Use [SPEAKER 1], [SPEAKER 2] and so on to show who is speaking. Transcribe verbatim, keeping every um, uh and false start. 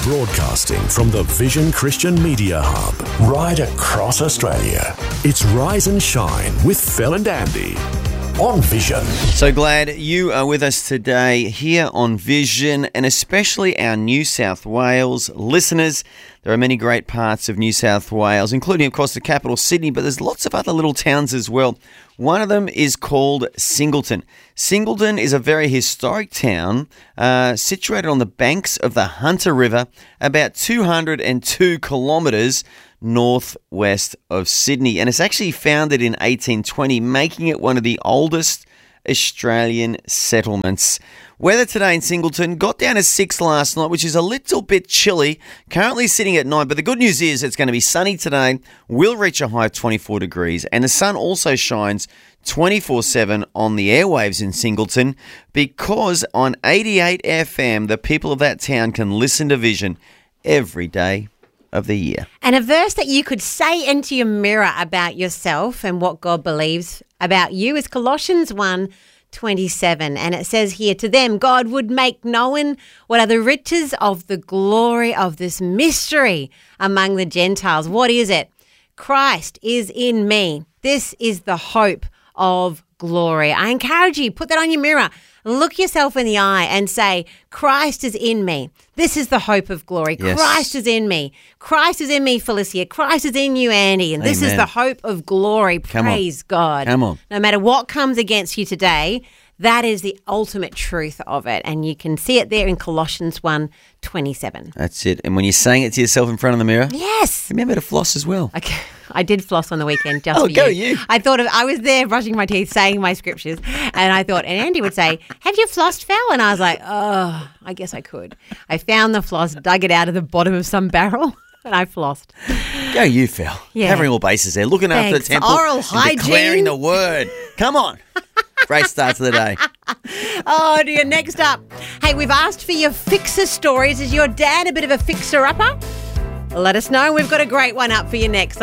[SPEAKER 1] Broadcasting from the Vision Christian Media Hub, right across Australia. It's Rise and Shine with Phil and Andy on Vision.
[SPEAKER 2] So glad you are with us today here on Vision, and especially our New South Wales listeners. There are many great parts of New South Wales, including, of course, the capital, Sydney, but there's lots of other little towns as well. One of them is called Singleton. Singleton is a very historic town uh, situated on the banks of the Hunter River, about two hundred two kilometres northwest of Sydney. And it's actually founded in eighteen twenty, making it one of the oldest Australian settlements. Weather today in Singleton got down to six last night, which is a little bit chilly. Currently sitting at nine, but the good news is it's going to be sunny today. We'll reach a high of twenty-four degrees, and the sun also shines twenty-four seven on the airwaves in Singleton, because on eighty-eight F M, the people of that town can listen to Vision every day of the year.
[SPEAKER 3] And a verse that you could say into your mirror about yourself and what God believes about you is Colossians one twenty-seven. And it says here, to them God would make known what are the riches of the glory of this mystery among the Gentiles. What is it? Christ is in me. This is the hope of glory. I encourage you, put that on your mirror. Look yourself in the eye and say, Christ is in me. This is the hope of glory.
[SPEAKER 2] Yes.
[SPEAKER 3] Christ is in me. Christ is in me, Felicia. Christ is in you, Andy. And this
[SPEAKER 2] Amen.
[SPEAKER 3] is the hope of glory.
[SPEAKER 2] Come on.
[SPEAKER 3] Praise God.
[SPEAKER 2] Come on.
[SPEAKER 3] No matter what comes against you today, that is the ultimate truth of it. And you can see it there in Colossians one twenty-seven.
[SPEAKER 2] That's it. And when you're saying it to yourself in front of the mirror,
[SPEAKER 3] Yes.
[SPEAKER 2] remember to floss as well.
[SPEAKER 3] Okay. I did floss on the weekend just
[SPEAKER 2] Oh,
[SPEAKER 3] for
[SPEAKER 2] go
[SPEAKER 3] you.
[SPEAKER 2] you.
[SPEAKER 3] I thought of, I was there brushing my teeth, saying my scriptures, and I thought, and Andy would say, have you flossed, Phil? And I was like, oh, I guess I could. I found the floss, dug it out of the bottom of some barrel, and I flossed.
[SPEAKER 2] Go you, Phil.
[SPEAKER 3] Yeah.
[SPEAKER 2] Covering all bases there, looking after
[SPEAKER 3] Thanks.
[SPEAKER 2] the temple,
[SPEAKER 3] Oral
[SPEAKER 2] and
[SPEAKER 3] hygiene.
[SPEAKER 2] declaring the word. Come on. Great start to the day.
[SPEAKER 3] Oh, dear. Next up. Hey, we've asked for your fixer stories. Is your dad a bit of a fixer-upper? Let us know. We've got a great one up for you next.